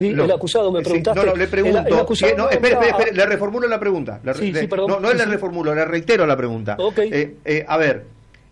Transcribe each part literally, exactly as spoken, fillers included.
Lo, el acusado, me preguntaste. Sí, no, no, le pregunto. El, el acusado no, espere, espere, espere, le reformulo la pregunta. Le, sí, le, sí, perdón. No, no le reformulo, le reitero la pregunta. Okay. Eh, eh, a ver,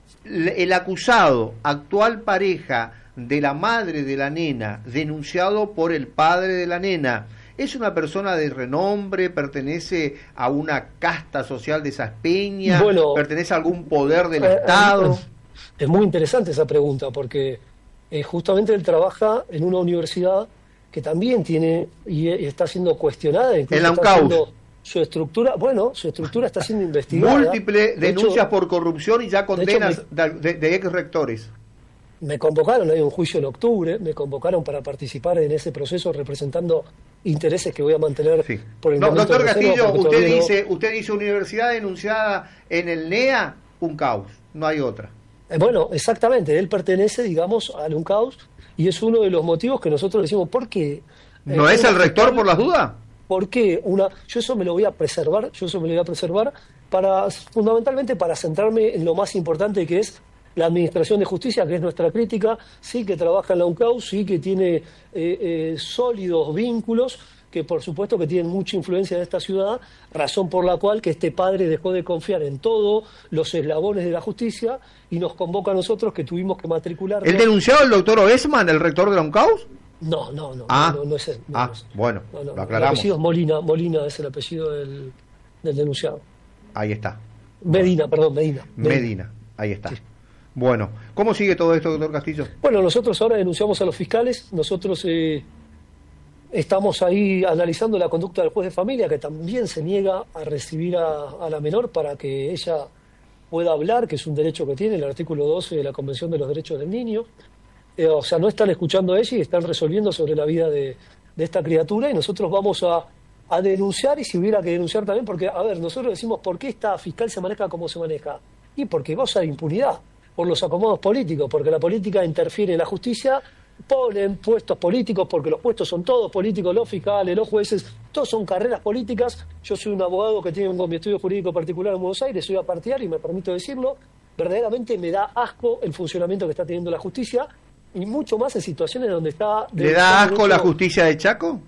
el acusado, actual pareja de la madre de la nena, denunciado por el padre de la nena, ¿es una persona de renombre? ¿Pertenece a una casta social de Saspeña? Bueno, ¿pertenece a algún poder del eh, Estado? Es muy interesante esa pregunta, porque eh, justamente él trabaja en una universidad que también tiene y, y está siendo cuestionada, incluso en la está haciendo su estructura, bueno, su estructura está siendo investigada. Múltiples de denuncias hecho, por corrupción y ya condenas de, de, hecho, me, de, de ex rectores. Me convocaron, hay un juicio en octubre, me convocaron para participar en ese proceso representando intereses que voy a mantener sí. por el no, momento. Doctor Castillo, usted dice, no... usted dice universidad denunciada en el N E A, un caos, no hay otra. Eh, bueno, exactamente, él pertenece, digamos, al un caos y es uno de los motivos que nosotros decimos, ¿por qué? ¿No eh, es el rector fiscal, por las dudas? ¿Por qué una? Yo eso me lo voy a preservar, yo eso me lo voy a preservar para, fundamentalmente para centrarme en lo más importante que es la Administración de Justicia, que es nuestra crítica, sí que trabaja en la UNCAU, sí que tiene eh, eh, sólidos vínculos, que por supuesto que tienen mucha influencia en esta ciudad, razón por la cual que este padre dejó de confiar en todos los eslabones de la justicia y nos convoca a nosotros que tuvimos que matricular. ¿El denunciado el doctor Oesman, el rector de la UNCAU? No, no, no, ah, no, no es él. No, ah, no es. bueno, no, no, lo aclaramos. El apellido es Molina, Molina es el apellido del, del denunciado. Ahí está. Medina, bueno. perdón, Medina. Medina, Medina. Ahí está. Sí. Bueno, ¿cómo sigue todo esto, doctor Castillo? Bueno, nosotros ahora denunciamos a los fiscales, nosotros eh, estamos ahí analizando la conducta del juez de familia, que también se niega a recibir a, a la menor para que ella pueda hablar, que es un derecho que tiene el artículo doce de la Convención de los Derechos del Niño. Eh, o sea, no están escuchando a ella y están resolviendo sobre la vida de, de esta criatura y nosotros vamos a, a denunciar y si hubiera que denunciar también, porque, a ver, nosotros decimos, ¿por qué esta fiscal se maneja como se maneja? Y porque goza de impunidad por los acomodos políticos, porque la política interfiere en la justicia, ponen puestos políticos, porque los puestos son todos políticos, los fiscales, los jueces, todos son carreras políticas. Yo soy un abogado que tiene un mi estudio jurídico particular en Buenos Aires, soy apartidario y me permito decirlo, verdaderamente me da asco el funcionamiento que está teniendo la justicia y mucho más en situaciones donde está... ¿Le da asco la justicia de Chaco?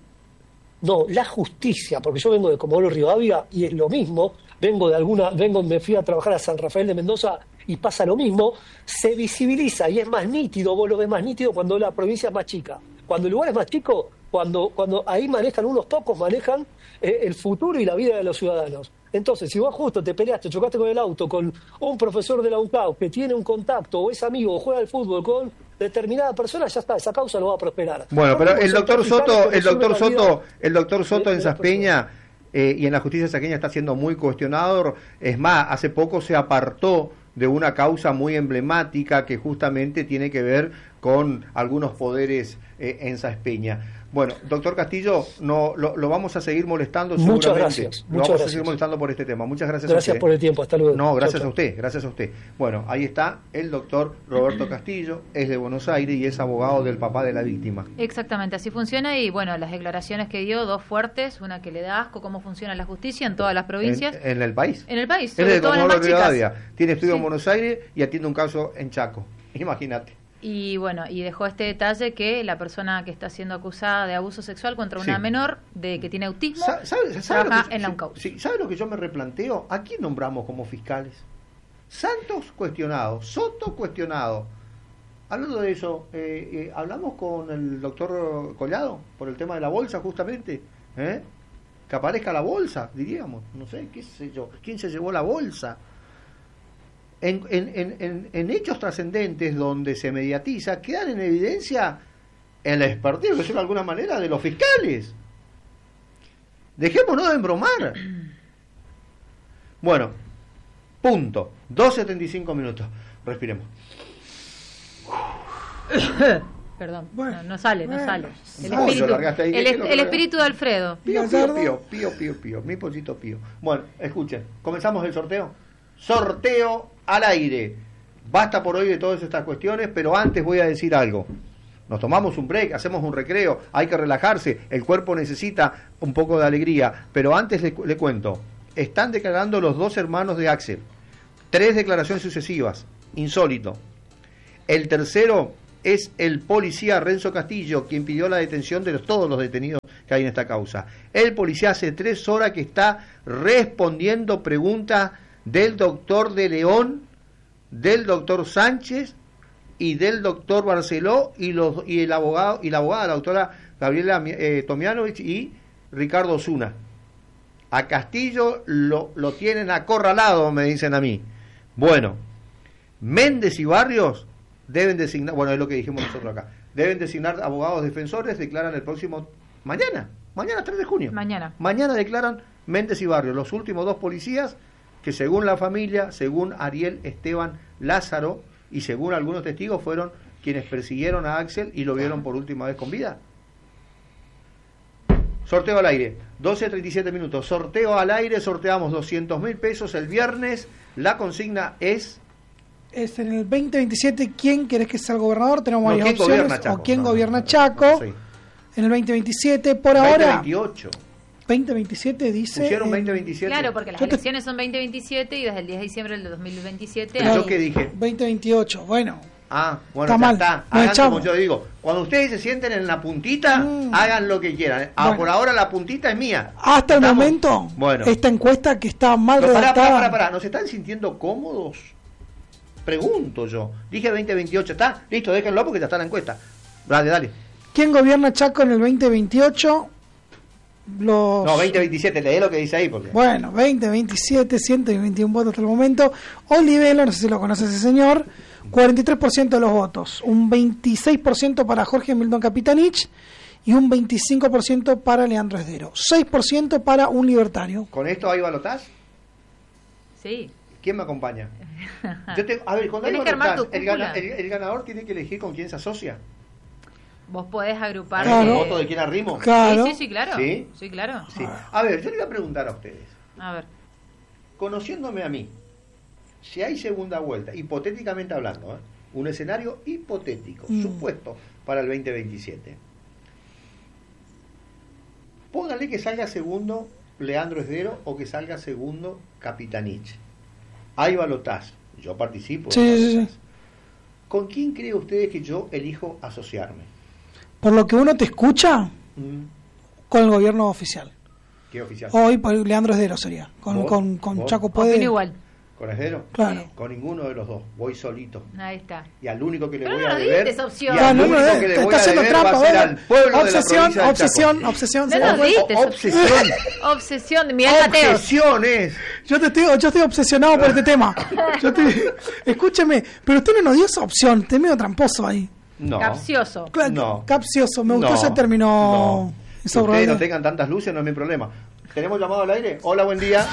No, la justicia, porque yo vengo de Comodoro Rivadavia y es lo mismo, vengo de alguna, vengo, me fui a trabajar a San Rafael de Mendoza y pasa lo mismo, se visibiliza y es más nítido, vos lo ves más nítido cuando la provincia es más chica. Cuando el lugar es más chico, cuando, cuando ahí manejan unos pocos, manejan eh, el futuro y la vida de los ciudadanos. Entonces, si vos justo te peleaste, chocaste con el auto con un profesor de la UNCAU que tiene un contacto o es amigo o juega al fútbol con determinada persona, ya está, esa causa no va a prosperar. Bueno, pero el doctor Soto, el doctor Soto, el doctor Soto en Saspeña eh, y en la justicia saqueña está siendo muy cuestionado. Es más, hace poco se apartó de una causa muy emblemática que justamente tiene que ver con algunos poderes eh, en Saspeña. Bueno, doctor Castillo, no lo, lo vamos a seguir molestando seguramente. Muchas gracias. Lo muchas vamos gracias. a seguir molestando por este tema. Muchas gracias, gracias a usted. por el tiempo. Hasta luego. No, gracias chau, chau. a usted, gracias a usted. Bueno, ahí está el doctor Roberto Castillo, es de Buenos Aires y es abogado del papá de la víctima. Exactamente, así funciona y bueno, las declaraciones que dio, dos fuertes, una que le da asco cómo funciona la justicia en todas las provincias. En, en el país. En el país, Él sobre es de todo las Comodoro más chicas. Rivadavia, tiene estudio Sí. en Buenos Aires y atiende un caso en Chaco. Imagínate. Y bueno, y dejó este detalle que la persona que está siendo acusada de abuso sexual contra una Sí. menor de que tiene autismo ¿Sabe, sabe, sabe trabaja lo que, en la sí, UNCAU. sí, ¿sabe lo que yo me replanteo? ¿A quién nombramos como fiscales? Santos cuestionado, Soto cuestionado. Hablando de eso, eh, eh, hablamos con el doctor Collado por el tema de la bolsa justamente, ¿eh? Que aparezca la bolsa, diríamos, no sé, qué sé yo, ¿quién se llevó la bolsa? En, en, en, en hechos trascendentes donde se mediatiza, quedan en evidencia el expertise, por decirlo de alguna manera, de los fiscales. Dejémonos de embromar. Bueno, punto. dos setenta y cinco minutos. Respiremos. Perdón, bueno, no, no sale, no sale. El No, espíritu, lo largaste ahí, el, ¿qué es- lo el largaste? espíritu de Alfredo. Pío, pío, pío, pío, pío, pío, mi pollito pío. Bueno, escuchen, comenzamos el sorteo. Sorteo al aire. Basta por hoy de todas estas cuestiones, pero antes voy a decir algo. Nos tomamos un break, hacemos un recreo, hay que relajarse, el cuerpo necesita un poco de alegría, pero antes le, le cuento, están declarando los dos hermanos de Axel, tres declaraciones sucesivas, insólito. El tercero es el policía Renzo Castillo, quien pidió la detención de los, todos los detenidos que hay en esta causa. El policía hace tres horas que está respondiendo preguntas del doctor de León, del doctor Sánchez y del doctor Barceló y los y el abogado y la abogada, la doctora Gabriela eh, Tomianovich y Ricardo Osuna. A Castillo lo, lo tienen acorralado, me dicen a mí. Bueno, Méndez y Barrios deben designar, bueno, es lo que dijimos nosotros acá, deben designar abogados defensores, declaran el próximo, mañana, mañana tres de junio. Mañana. Mañana declaran Méndez y Barrios, los últimos dos policías que según la familia, según Ariel Esteban Lázaro y según algunos testigos fueron quienes persiguieron a Axel y lo vieron por última vez con vida. Sorteo al aire, doce treinta y siete minutos, sorteo al aire, sorteamos doscientos mil pesos el viernes, la consigna es... Es en el veinte veintisiete, ¿quién querés que sea el gobernador? Tenemos No, varias ¿quién opciones. gobierna Chaco? O quién No, gobierna no, Chaco. no, sí. En el veinte veintisiete, por veinte ahora... veintiocho. veinte veintisiete dice... Pusieron eh, veinte veintisiete. Claro, porque las Yo te- elecciones son veinte veintisiete y desde el diez de diciembre del dos mil veintisiete... Pero hay- yo qué dije. veinte veintiocho, bueno. Ah, bueno, Está ya mal, está. nos Hagan echamos. como yo digo. Cuando ustedes se sienten en la puntita, Mm. hagan lo que quieran. Ah, Bueno. por ahora la puntita es mía. Hasta el ¿Estamos? momento, Bueno. esta encuesta que está mal No, pará, redactada... pará, pará, pará. ¿Nos están sintiendo cómodos? Pregunto yo. Dije veinte veintiocho. ¿Está? Listo, déjenlo porque ya está la encuesta. Dale, dale. ¿Quién gobierna Chaco en el veinte veintiocho? Los... No, veinte veintisiete. Lee lo que dice ahí. Porque... Bueno, veinte veintisiete, ciento veintiuno votos hasta el momento. Olivela, no sé si lo conoce ese señor, cuarenta y tres por ciento de los votos. Un veintiséis por ciento para Jorge Milton Capitanich y un veinticinco por ciento para Leandro Esdero. seis por ciento para un libertario. ¿Con esto hay balotaz? Sí. ¿Quién me acompaña? Yo tengo, a ver, cuando hay Tenés que armar balotaz, tu el, gana- cúpula. el- el ganador tiene que elegir con quién se asocia. Vos podés agrupar... Claro. ¿El voto de quién arrimo? Claro. Sí, sí, sí, claro. ¿Sí? Sí, claro. Sí. A ver, yo le voy a preguntar a ustedes. A ver. Conociéndome a mí, si hay segunda vuelta, hipotéticamente hablando, ¿eh? Un escenario hipotético, Mm. supuesto para el veinte veintisiete. Póngale que salga segundo Leandro Esdero o que salga segundo Capitanich. Hay balotaz, yo participo. en Sí, sí, balotaz. sí. ¿Con quién creen ustedes que yo elijo asociarme? Por lo que uno te escucha, Mm, con el gobierno oficial. ¿Qué oficial? Hoy por Leandro Esdero sería. Con, ¿Vos? con, con ¿Vos? Chaco puede. Opino igual. ¿Con Esdero? Claro. Con ninguno de los dos, voy solito. Ahí está. Y al único que le Pero voy no a nos deber, diste esa opción. y No, al no, único no, que te le está voy a haciendo deber va trampa. a ser ¿Ves? al pueblo de la Obsesión, provincia del obsesión, Chaco. obsesión. No ¿sabes nos cuál? diste esa Obsesión. Obsesión de Miguel Mateos. Obsesiones. Yo te estoy, yo estoy obsesionado por este tema. Yo estoy- escúcheme, pero usted no nos dio esa opción, usted es medio tramposo ahí. No. Capcioso. Claro, No. Capcioso, me gustó No, ese término. no. Que Eso, ustedes no Roberto. tengan tantas luces no es mi problema. ¿Tenemos llamado al aire? Hola, buen día.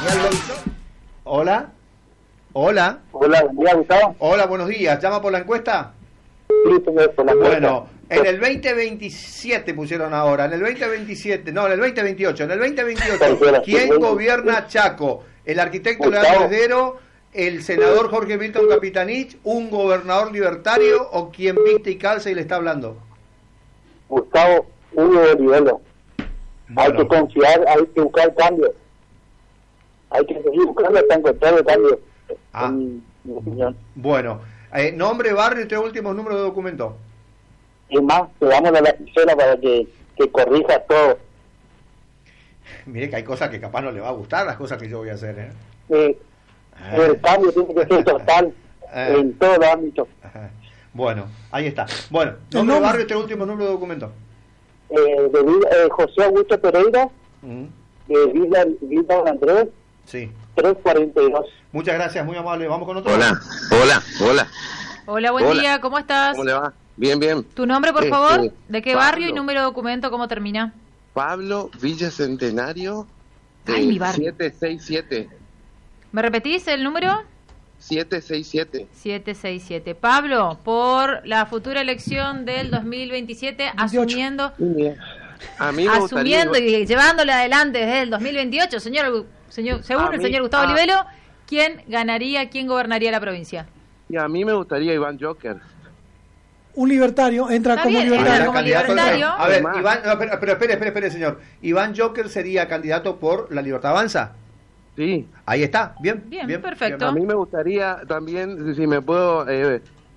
Hola. Hola. Hola, buen día, Gustavo. Hola, buenos días. ¿Llama por la encuesta? Sí, señor, por la Bueno, encuesta. en el veinte veintisiete pusieron ahora, en el veinte veintisiete, no, en el veinte veintiocho, en el veinte veintiocho, ¿quién gobierna Chaco? ¿El arquitecto Gustavo. Leandro Esdero, el senador Jorge Milton Capitanich, un gobernador libertario o quien viste y calza y le está hablando? Gustavo Hugo Olivelo. Hay Bueno. que confiar, hay que buscar cambios. Hay que seguir buscando hasta encontrar el cambio. Ah. En mi opinión. Bueno, eh, nombre, barrio y tres últimos números de documento. Y más, que vamos a la piscina para que, que corrija todo. Mire que hay cosas que capaz no le va a gustar, las cosas que yo voy a hacer, ¿eh? Eh, Ah. El cambio tiene que ser total Ah. en todo el ámbito. Ajá. Bueno, ahí está. Bueno, El nombre, nombre. barrio y tres últimos números de documento. Eh, de Villa- eh, José Augusto Pereira, Mm, de Villa, Villa Don Andrés, Sí. trescientos cuarenta y dos. Muchas gracias, muy amable. Vamos con otro. Hola, hola, hola. Hola, buen Hola. día. ¿Cómo estás? ¿Cómo le va? Bien, bien. ¿Tu nombre, por Este, favor? ¿De qué barrio y Pablo. número de documento? ¿Cómo termina? Pablo Villa Centenario. Ay, mi barrio. siete seis siete. ¿Me repetís el número? siete seis siete. siete seis siete. Pablo, por la futura elección del dos mil veintisiete, veintiocho. asumiendo A mí me gustaría... asumiendo y llevándole adelante desde el dos mil veintiocho, señor, señor según A el mí- señor Gustavo a- Olivelo, ¿quién ganaría, quién gobernaría la provincia? Y a mí me gustaría Iván Joker. Un libertario entra Está como bien, libertario. entra como Candidato al- libertario. A ver, Además- Iván, no, pero, pero espere, espere, espere, señor. Iván Joker sería candidato por La Libertad Avanza. Sí. Ahí está, bien. Bien, perfecto. A mí me gustaría también, si si me puedo eh,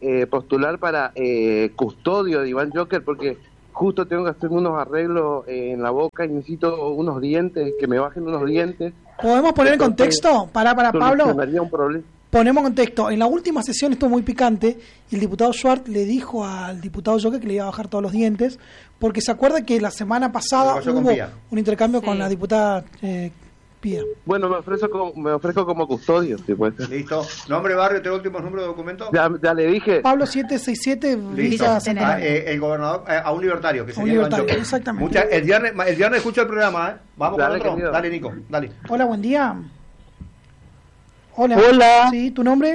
eh, postular para eh, custodio de Iván Joker, porque justo tengo que hacer unos arreglos eh, en la boca y necesito unos dientes, que me bajen unos dientes. ¿Podemos poner en contexto? Para, para Pablo. Un problema. Ponemos en contexto. En la última sesión estuvo muy picante y el diputado Schwartz le dijo al diputado Joker que le iba a bajar todos los dientes, porque se acuerda que la semana pasada hubo un intercambio sí. con la diputada eh, Pía. Bueno, me ofrezco como, me ofrezco como custodio, si puede ser. Listo. Nombre, barrio, ¿te últimos números de documento? Ya, ya le dije. Pablo setecientos sesenta y siete, Villa ah, eh, el gobernador, eh, a un libertario, que sería un libertario, exactamente. Mucha, el, viernes, el viernes escucho el programa, ¿eh? Vamos dale, con otro. Querido. Dale, Nico, dale. Hola, buen día. Hola. Hola. Sí, ¿tu nombre?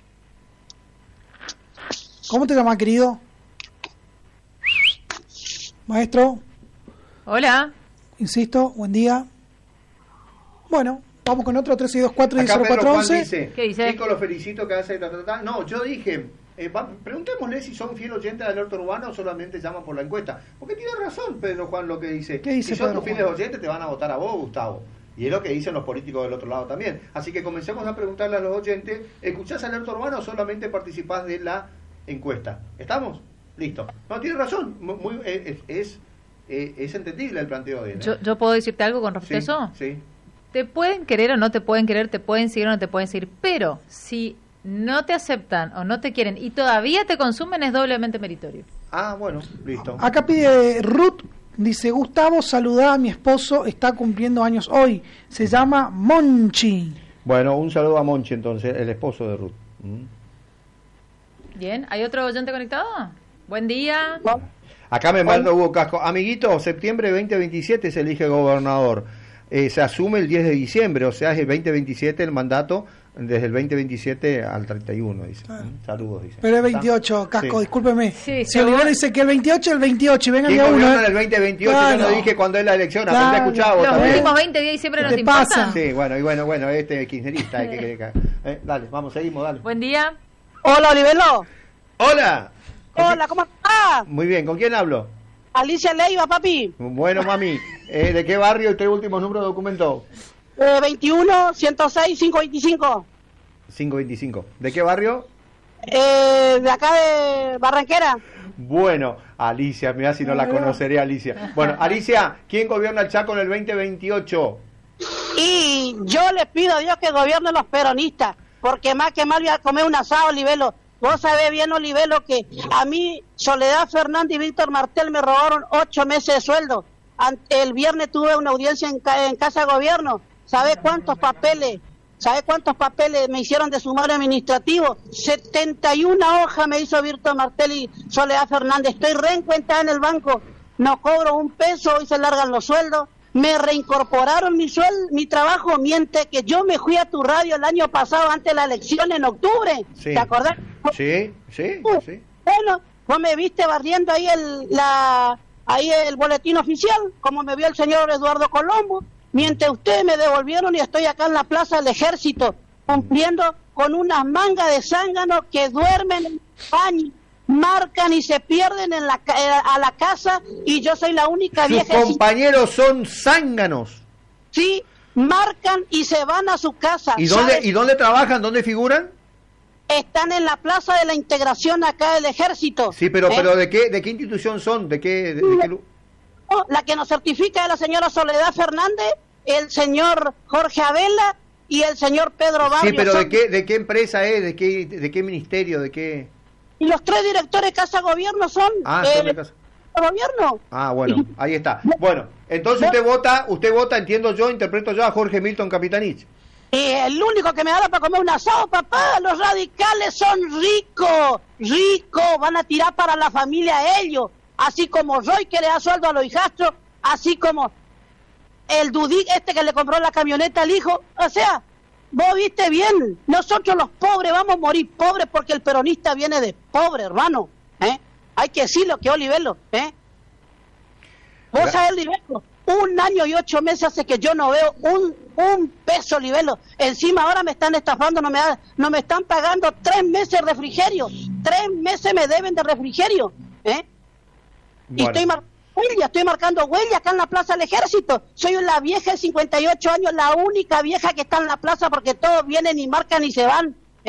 ¿Cómo te llamas, querido? Maestro. Hola. Insisto, buen día. Bueno, vamos con otro tres seis dos cuatro uno cero Acá Pedro cuatro Juan once. dice, ¿qué dice? Nico, lo felicito que hace ta, ta, ta. No, yo dije, eh, va, preguntémosle si son fiel oyentes de Alerta Urbana o solamente llaman por la encuesta. Porque tiene razón Pedro Juan lo que dice. ¿Qué dice si son Pedro tus fieles Juan? oyentes te van a votar a vos, Gustavo. Y es lo que dicen los políticos del otro lado también. Así que comencemos a preguntarle a los oyentes, ¿escuchás Alerta Urbana o solamente participás de la encuesta? ¿Estamos? Listo. No, tiene razón. Muy, es, es, es, es entendible el planteo de él, ¿eh? ¿Yo, ¿Yo puedo decirte algo con respecto sí, a eso? Sí. Te pueden querer o no te pueden querer, te pueden seguir o no te pueden seguir, pero si no te aceptan o no te quieren y todavía te consumen, es doblemente meritorio. Ah, bueno, listo. Acá pide Ruth, dice, Gustavo, saludá a mi esposo, está cumpliendo años hoy, se llama Monchi. Bueno, un saludo a Monchi entonces, el esposo de Ruth. ¿Mm? Bien, ¿hay otro oyente conectado? Buen día. Acá me manda Hugo Casco. Amiguito, septiembre veinte veintisiete se elige gobernador. Eh, se asume el diez de diciembre, o sea, es el veinte veintisiete el mandato, desde el veinte veintisiete al treinta y uno, dice. Claro. Saludos, dice. Pero es veintiocho, Casco, Sí. discúlpeme. Sí, si Olivero dice que el veintiocho, el veintiocho, y venga ¿Quién día uno. gobierna ¿eh? en el veinte veintiocho? Claro. Yo no dije cuando es la elección, Claro. aprendí a escuchar vos Los también. últimos veinte días de diciembre no ¿Qué te te pasa? importan. Sí, bueno, y bueno, bueno, este es kirchnerista. hay que, que, que- eh, dale, vamos, seguimos, dale. Buen día. Hola, Olivelo. ¡Hola! Hola, ¿cómo estás? Muy bien, ¿con quién hablo? Alicia Leiva, papi. Bueno, mami, eh, ¿de qué barrio y tres últimos números de documento? Eh, veintiuno, ciento seis, quinientos veinticinco. quinientos veinticinco. ¿De qué barrio? Eh, de acá de Barranquera. Bueno, Alicia, mirá si no la conoceré, Alicia. Bueno, Alicia, ¿quién gobierna el Chaco en el veinte veintiocho? Y yo les pido a Dios que gobiernen los peronistas, porque más que mal voy a comer un asado, Olivelo. Vos sabés bien, Olivelo, que a mí Soledad Fernández y Víctor Martel me robaron ocho meses de sueldo. Ante- El viernes tuve una audiencia en, ca- en Casa de Gobierno. ¿Sabés cuántos papeles? ¿Sabés cuántos papeles me hicieron de sumario administrativo? setenta y una hojas me hizo Víctor Martel y Soledad Fernández. Estoy reencuentada en el banco. No cobro un peso, hoy se largan los sueldos. Me reincorporaron mi sueldo, mi trabajo, mientras que yo me fui a tu radio el año pasado antes de la elección en octubre. Sí. ¿Te acordás? Sí, sí, sí. Bueno, vos me viste barriendo ahí el la ahí el boletín oficial, como me vio el señor Eduardo Colombo, mientras ustedes me devolvieron y estoy acá en la Plaza del Ejército, cumpliendo con unas mangas de zánganos que duermen en el baño, marcan y se pierden en la ca- eh, a la casa, y yo soy la única Sus vieja. compañeros son zánganos. Sí, marcan y se van a su casa. ¿Y dónde, ¿sabes? ¿Y dónde trabajan? ¿Dónde figuran? Están en la Plaza de la Integración acá del Ejército. Sí, pero, ¿Eh? pero ¿de qué, de qué institución son? ¿De qué, de, de qué lu- No, la que nos certifica es la señora Soledad Fernández, el señor Jorge Abela y el señor Pedro Barrios. Sí, pero Son- ¿de qué, de qué empresa es? ¿De qué, de qué ministerio? ¿De qué? Y los tres directores de Casa Gobierno son Ah, eh, son de casa. Gobierno. Ah, bueno, ahí está. Bueno, entonces usted vota, usted vota, entiendo yo, interpreto yo a Jorge Milton Capitanich. Y el único que me da para comer un asado, papá, los radicales son ricos, ricos, van a tirar para la familia ellos, así como Roy que le da sueldo a los hijastros, así como el Dudí este que le compró la camioneta al hijo, o sea, vos viste bien, nosotros los pobres vamos a morir pobres porque el peronista viene de pobre, hermano, ¿eh? Hay que decirlo, que Olivelo, ¿eh? Vos Gra- sabés, Olivelo, un año y ocho meses hace que yo no veo un, un peso, Olivelo. Encima ahora me están estafando, no me da, no me están pagando tres meses de refrigerio. Tres meses me deben de refrigerio, ¿eh? Y Bueno. estoy marcando huella, estoy marcando huella acá en la Plaza del Ejército. Soy la vieja de cincuenta y ocho años, la única vieja que está en la plaza porque todos vienen y marcan y se van, ¿eh?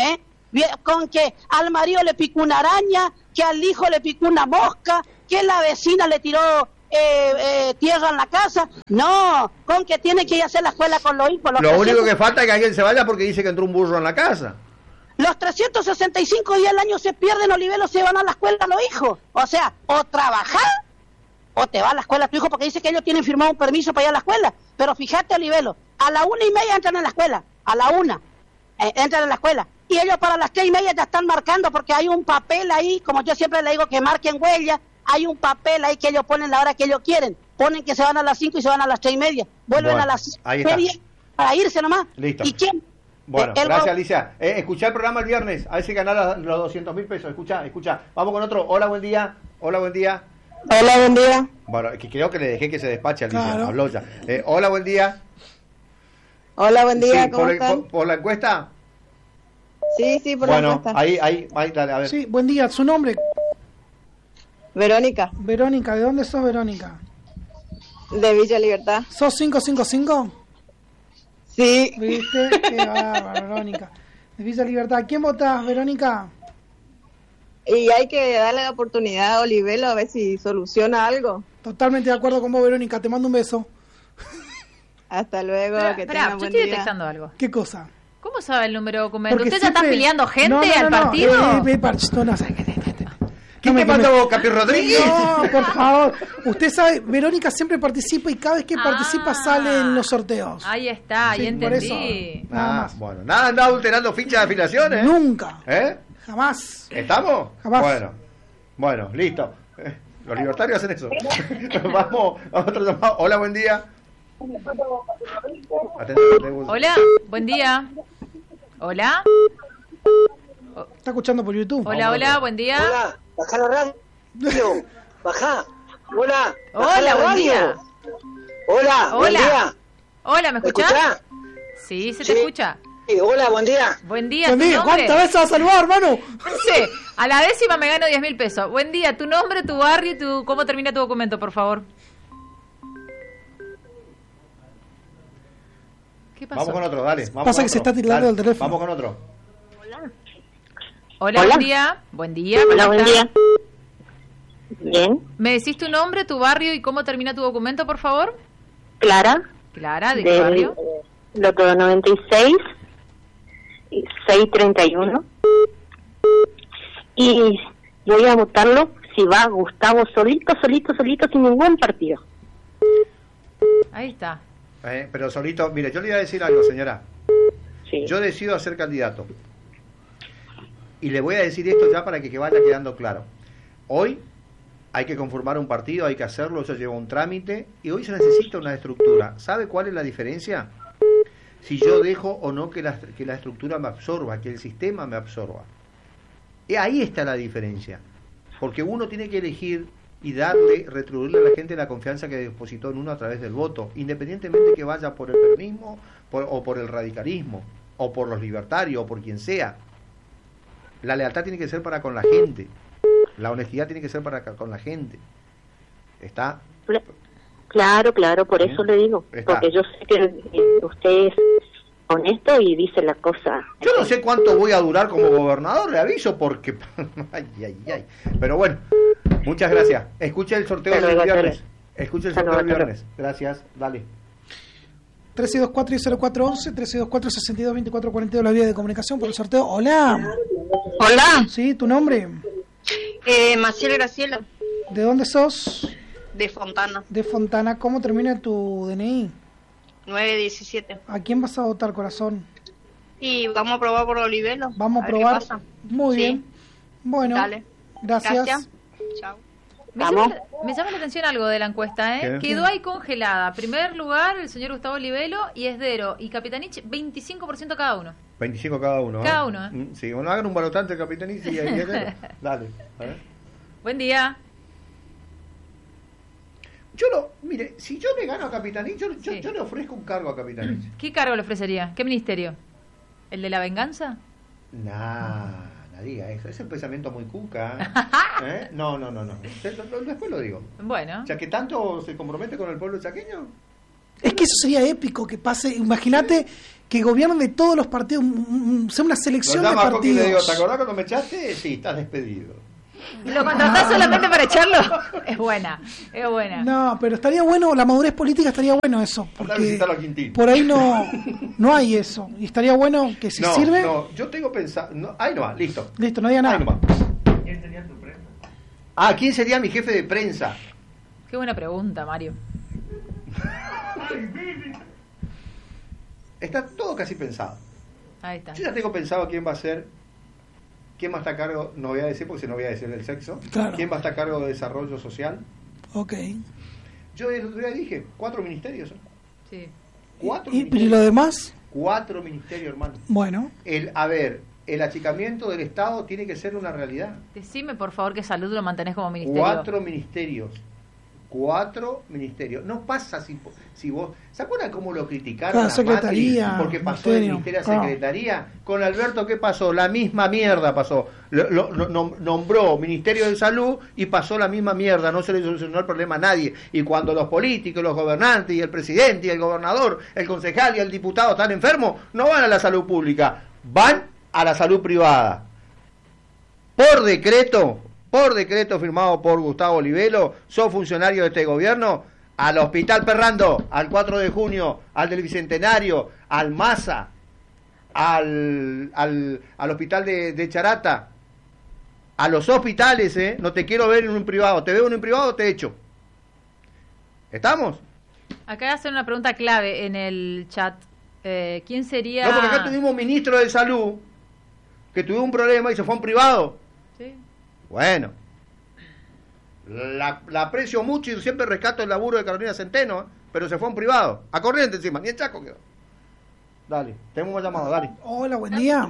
con que al marido le picó una araña, que al hijo le picó una mosca, que la vecina le tiró eh, eh, tierra en la casa. No, con que tiene que ir a hacer la escuela con los hijos. Los Lo único trescientos que falta es que alguien se vaya porque dice que entró un burro en la casa. Los trescientos sesenta y cinco días al año se pierden, Olivelo, se van a la escuela los hijos. O sea, o trabajar o te va a la escuela tu hijo, porque dice que ellos tienen firmado un permiso para ir a la escuela. Pero fíjate, Olivelo, a la una y media entran en la escuela, a la una eh, entran en la escuela, y ellos para las tres y media ya están marcando, porque hay un papel ahí, como yo siempre le digo, que marquen huella, hay un papel ahí que ellos ponen la hora que ellos quieren, ponen que se van a las cinco y se van a las tres y media, vuelven bueno, a las ahí está. media para irse nomás. Listo. ¿Y quién? Bueno, Eh, el- gracias Alicia. Eh, escuchá el programa el viernes, a ver si ganás los doscientos mil pesos. Escuchá, escuchá. Vamos con otro. Hola, buen día. Hola, buen día. Hola, buen día. Bueno, que creo que le dejé que se despache Alicia. Claro. Habló ya. Eh, hola, buen día. Hola, buen día, Sí, ¿cómo por, están? por- por la encuesta. Sí, sí, por la Bueno, encuesta. ahí, ahí, ahí, dale, a ver. Sí, buen día. ¿Su nombre? Verónica, Verónica. ¿De dónde sos, Verónica? de Villa Libertad. ¿Sos cinco cinco cinco? Sí, ¿Viste? Qué bárbaro, Verónica. De Villa Libertad. ¿Quién votás, Verónica? y hay que darle la oportunidad a Olivelo a ver si soluciona algo. Totalmente de acuerdo con vos, Verónica. Te mando un beso. Hasta luego, Espera, que espera, tengan yo buen estoy día. detectando algo. ¿Qué cosa? ¿Cómo sabe el número de documento? Porque ¿Usted ya está siempre- afiliando gente No, no, no, al no. partido? Eh, eh, par- no, no, sé. ¿Quién No te me- mandó, Capi Rodríguez? No, por favor. Usted sabe, Verónica siempre participa y cada vez que Ah. participa sale en los sorteos. Ahí está, ahí Sí, por entendí. eso. Nada Ah, más. bueno, nada, anda alterando fichas de afiliaciones. Nunca. ¿Eh? Jamás. ¿Estamos? Jamás. Bueno, bueno, listo. Eh, Los libertarios hacen eso. Vamos a otro llamado. Hola, buen día. Atención, Hola, buen día. Hola. Está escuchando por YouTube. Hola, hola, buen día. Hola, bajá la radio. Bajá. Hola. bajá Hola, la buen radio. día. Hola, buen Hola. día. Hola, ¿me ¿Me escuchás? escuchás? Sí, se Sí. te escucha. Sí, hola, buen día. Buen día, Buen ¿tu día. nombre? ¿Cuántas veces vas a saludar, hermano? Sí, a la décima me gano diez mil pesos. Buen día, tu nombre, tu barrio y tu, cómo termina tu documento, por favor. ¿Qué pasó? Vamos con otro, dale. Vamos Pasa con que se otro. está tirando Dale, el teléfono. Vamos con otro. Hola, buen día. Buen día. ¿cómo Hola, buen estás? día. Bien. ¿Me decís tu nombre, tu barrio y cómo termina tu documento, por favor? Clara, Clara, ¿de qué del barrio? Loto noventa y seis, seiscientos treinta y uno. Y voy a votarlo si va Gustavo solito, solito, solito, sin ningún partido. Ahí está. Eh, pero solito, mire, yo le voy a decir algo, señora. Sí. Yo decido ser candidato. Y le voy a decir esto ya para que, que vaya quedando claro. Hoy hay que conformar un partido, hay que hacerlo, eso lleva un trámite y hoy se necesita una estructura. ¿Sabe cuál es la diferencia? Si yo dejo o no que la, que la estructura me absorba, que el sistema me absorba. Y ahí está la diferencia. Porque uno tiene que elegir y darle, retribuirle a la gente la confianza que depositó en uno a través del voto, independientemente que vaya por el peronismo por, o por el radicalismo, o por los libertarios, o por quien sea. La lealtad tiene que ser para con la gente. La honestidad tiene que ser para con la gente. ¿Está? Cla- Claro, claro, por Bien. eso le digo. Está. Porque yo sé que eh, usted es honesto y dice la cosa. Yo no sé cuánto voy a durar como gobernador, le aviso porque... ay, ay, ay. Pero bueno, muchas gracias. Escuche el sorteo Hasta del luego, viernes. hasta luego. Escuche el Hasta sorteo del luego, hasta viernes. Gracias, dale. tres seis dos cuatro y cero cuatro once, tres seis dos cuatro sesenta y dos veinticuatro cuarenta y dos la vía de comunicación por el sorteo. Hola. Hola, Sí, tu nombre. eh, Maciel Graciela, ¿De dónde sos? de Fontana, De Fontana. ¿Cómo termina tu D N I? nueve diecisiete. ¿A quién vas a votar, corazón? Y vamos a probar por Olivelo. Vamos a ver qué probar. pasa. Muy Sí. bien. Bueno, Dale. gracias. Gracias. Chao. Me llama, la- me llama la atención algo de la encuesta, ¿eh? ¿Qué? Quedó ahí congelada. Primer lugar, el señor Gustavo Olivelo y Esdero y Capitanich, veinticinco por ciento cada uno. veinticinco cada uno. ¿eh? Cada uno, ¿eh? Mm, Sí, bueno, hagan un balotante, capitanicio y ahí enero. Dale. A ver. Buen día. Yo lo, mire, si yo le gano a Capitanich, yo, yo, Sí. yo le ofrezco un cargo a Capitanich. ¿Qué cargo le ofrecería? ¿Qué ministerio? ¿El de la venganza? Nah, no diga eso. Es un pensamiento muy cuca. ¿eh? ¿Eh? No, no, no, no. Lo- lo- Después lo digo. Bueno. Ya que tanto se compromete con el pueblo chaqueño. Es que eso sería épico que pase. Imagínate que gobiernen de todos los partidos, sea una selección de partidos. Le digo, ¿te acordás cuando me echaste? Sí, estás despedido. ¿Y lo contratás solamente para echarlo? Es buena, es buena. No, pero estaría bueno, la madurez política estaría bueno eso. Porque por ahí no no hay eso. Y estaría bueno que si no, sirve... No, yo tengo pensado... No, ahí no va, listo. Listo, no diga nada. Ahí no va. ¿Quién sería tu prensa? Ah, ¿quién sería mi jefe de prensa? Qué buena pregunta, Mario. Está todo casi pensado. Ahí está. Yo ya tengo pensado quién va a ser, quién va a estar a cargo, no voy a decir porque si no voy a decir el sexo, claro. quién va a estar a cargo de desarrollo social. Ok. Yo el otro día dije, cuatro ministerios. Sí. Cuatro ¿Y, ministerios. ¿Y lo demás? Cuatro ministerios, hermano. Bueno. El, a ver, el achicamiento del Estado tiene que ser una realidad. Decime, por favor, que salud lo mantenés como ministerio. Cuatro ministerios. Cuatro ministerios. No pasa si, si vos... ¿Se acuerdan cómo lo criticaron la secretaría, Macri porque pasó ministerio. del ministerio a Ah. secretaría? Con Alberto, ¿qué pasó? La misma mierda pasó. Lo, lo- lo- nombró Ministerio de Salud y pasó la misma mierda. No se le solucionó el problema a nadie. Y cuando los políticos, los gobernantes y el presidente y el gobernador, el concejal y el diputado están enfermos, no van a la salud pública, van a la salud privada. Por decreto, por decreto firmado por Gustavo Olivelo, sos funcionario de este gobierno, al Hospital Perrando, al cuatro de junio, al del Bicentenario, al Masa, al, al, al Hospital de, de Charata, a los hospitales, ¿eh? No te quiero ver en un privado, te veo en un privado, te echo. ¿Estamos? Acá hacen una pregunta clave en el chat. Eh, ¿Quién sería...? No, porque acá tuvimos un ministro de salud que tuvo un problema y se fue a un privado. Sí. Bueno, la, la aprecio mucho y siempre rescato el laburo de Carolina Centeno, ¿eh? Pero se fue a un privado, a corriente encima, ni el Chaco quedó. Dale, tenemos un llamado, dale. Hola, buen día.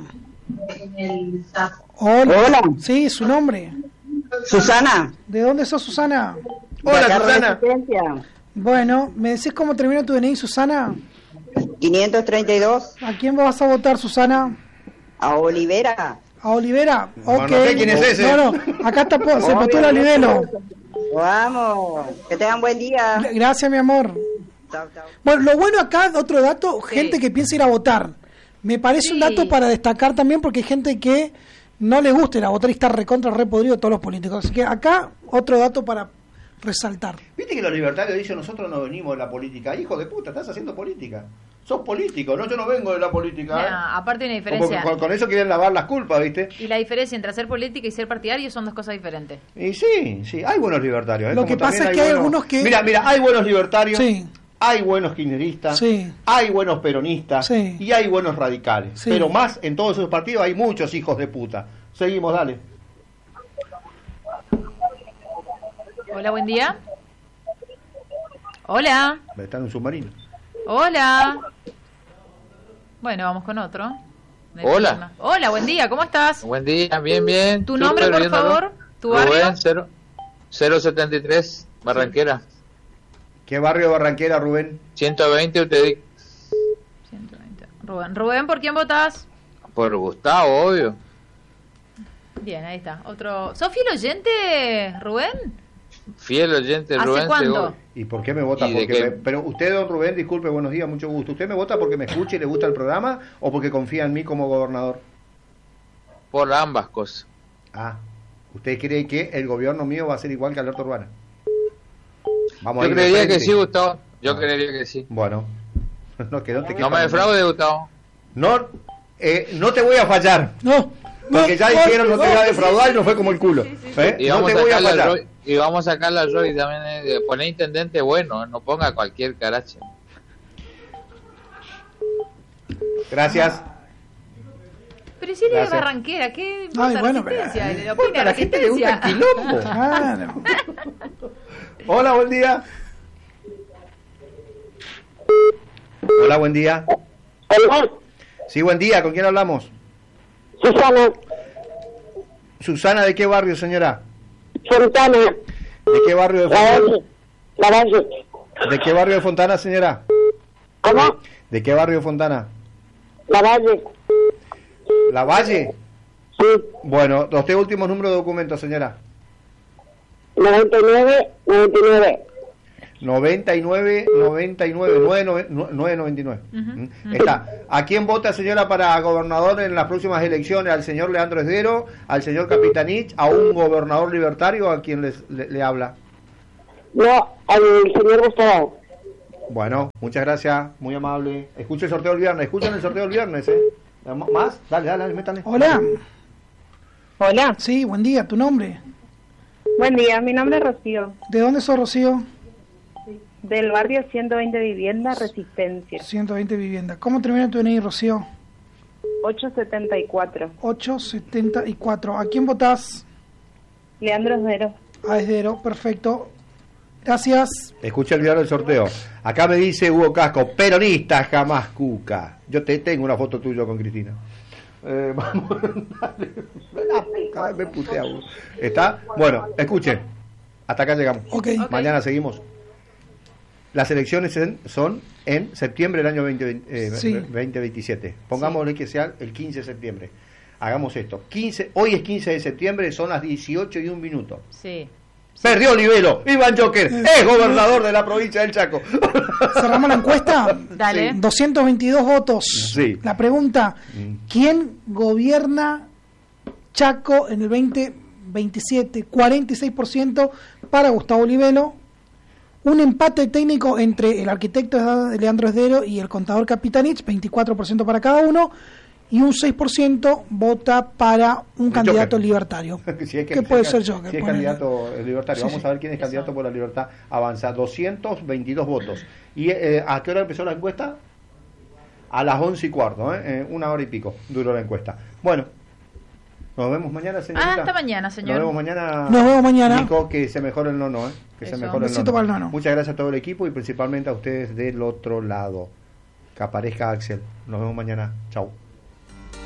Hola. Hola. Sí, su nombre. Susana. ¿De dónde sos, Susana? Hola, Susana. Bueno, ¿me decís cómo termina tu D N I, Susana? quinientos treinta y dos. ¿A quién vas a votar, Susana? A Olivera. ¿A Olivera? Bueno, Ok. no sé quién es ese. No, no, acá está, po- se postula Olivelo. Vamos. Que tengan buen día. Gracias, mi amor. Chao, chao. Bueno, lo bueno acá, otro dato, gente que piensa ir a votar. Me parece Sí. un dato para destacar también porque hay gente que no le gusta ir a votar y está recontra repodrido todos los políticos. Así que acá, otro dato para resaltar. Viste que los libertarios dicen, nosotros no venimos de la política. Hijo de puta, estás haciendo política. Sos político, no, yo no vengo de la política. ¿eh? No, aparte hay una Como diferencia. que con, con eso quieren lavar las culpas, ¿viste? Y la diferencia entre hacer política y ser partidario son dos cosas diferentes. Y sí, sí, hay buenos libertarios. ¿eh? Lo Como que pasa también es que hay buenos- algunos que- Mira, mira, hay buenos libertarios, Sí. hay buenos kirchneristas, Sí. hay buenos peronistas Sí. y hay buenos radicales. Sí. Pero más, en todos esos partidos hay muchos hijos de puta. Seguimos, dale. Hola, buen día. Hola. Está en un submarino. Hola. Bueno, vamos con otro. No hay Hola. problema. Hola, buen día, ¿cómo estás? Buen día, bien, bien. ¿Tu nombre, Súper por bien, ¿no? favor? ¿Tu barrio? Rubén, cero- cero setenta y tres, Barranquera. ¿Qué barrio de Barranquera, Rubén? ciento veinte, usted di- ciento veinte. Rubén. Rubén, ¿por quién votás? por Gustavo, obvio. Bien, ahí está. Otro. ¿Sos fiel oyente, Rubén? Fiel oyente, ¿Hace Rubén. cuándo? Segovia. ¿Y por qué me vota? ¿Y de Porque qué? me- pero usted, don Rubén, disculpe, buenos días, mucho gusto. ¿Usted me vota porque me escucha y le gusta el programa o porque confía en mí como gobernador? Por ambas cosas. Ah, ¿usted cree que el gobierno mío va a ser igual que Alberto Urbana? Vamos a Yo ir de creería que frente. sí, Gustavo. Yo Ah. creería que sí. Bueno, no, que no te No me defraude, Gustavo. No, eh, no te voy a fallar. No. Porque ya dijeron no te voy a defraudar y no fue como el culo. ¿eh? Y No vamos, te a voy a sacar la fallar. Roy, y vamos a sacar la Roy también. Eh, poner intendente bueno, no ponga cualquier carache. Gracias. Pero si él es de Gracias. Barranquera, ¿qué Ay, importa bueno, resistencia? pero- Le opina A la gente le gusta el resistencia. quilombo. Claro. Hola, buen día. Hola, buen día. Hola, Sí, buen día. ¿Con quién hablamos? Susana Susana, ¿de qué barrio, señora? Fontana, ¿De qué barrio de La Fontana? Valle, La Valle. ¿De qué barrio de Fontana, señora? ¿Cómo? ¿De qué barrio de Fontana? La Valle. ¿La Valle? Sí, Bueno, los tres últimos números de documentos, señora. noventa y nueve, noventa y nueve. noventa y nueve, noventa y nueve, nueve noventa y nueve. Ujú. Está. ¿A quién vota, señora, para gobernador en las próximas elecciones? ¿Al señor Leandro Esdero? ¿Al señor Capitanich? ¿A un gobernador libertario? ¿A quién les, le, le habla? No, al señor Gustavo. Bueno, muchas gracias, muy amable. Escuche el sorteo del viernes, escuchen el sorteo del viernes, ¿eh? ¿Más? Dale, dale, dale, métale. Hola. Hola. Sí, buen día. ¿Tu nombre? Buen día, mi nombre es Rocío, ¿De dónde sos, Rocío? del barrio ciento veinte Vivienda, Resistencia, ciento veinte Vivienda. ¿Cómo termina tu D N I, Rocío? ochocientos setenta y cuatro. ochocientos setenta y cuatro. ¿A quién votás? Leandro Esdero. A Esdero, perfecto. Gracias. Escucha el video del sorteo. Acá me dice Hugo Casco, peronista jamás cuca. Yo te tengo una foto tuya con Cristina. Eh, vamos, dale. Cada vez me putea, Hugo. ¿Está? Bueno, escuchen. Hasta acá llegamos. Okay. Ok. Mañana seguimos. Las elecciones en- son en septiembre del año veinte veinte, eh, Sí. veinte veintisiete. Pongámosle que sea el quince de septiembre. Hagamos esto. quince, hoy es quince de septiembre, son las dieciocho y un minuto. Sí. Perdió Olivelo. Iván Joker es gobernador de la provincia del Chaco. Cerramos la encuesta. Dale. doscientos veintidós votos. Sí. La pregunta, ¿quién gobierna Chaco en el veinte veintisiete? cuarenta y seis por ciento para Gustavo Olivelo. Un empate técnico entre el arquitecto Leandro Esdero y el contador Capitanich, veinticuatro por ciento para cada uno. Y un seis por ciento vota para un El candidato Joker. libertario. Si es que, ¿Qué puede si ser es- Joker? Si es Ponele. candidato eh, libertario. Sí, Vamos sí. a ver quién es candidato por la libertad. Avanza. doscientos veintidós votos. ¿Y eh, a qué hora empezó la encuesta? A las once y cuarto. ¿eh? Eh, una hora y pico duró la encuesta. Bueno, nos vemos mañana, señorita. Ah, hasta mañana, señor. Nos vemos mañana. Nos vemos mañana. Nico, que se mejore el nono. ¿eh? Que se Eso. mejore el Besito nono. para el nono. Muchas gracias a todo el equipo y principalmente a ustedes del otro lado. Que aparezca Axel. Nos vemos mañana. Chau.